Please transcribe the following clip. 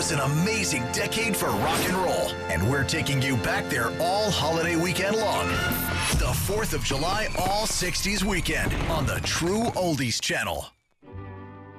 was an amazing decade for rock and roll, and we're taking you back there all holiday weekend long. The 4th of July All 60s Weekend on the True Oldies Channel.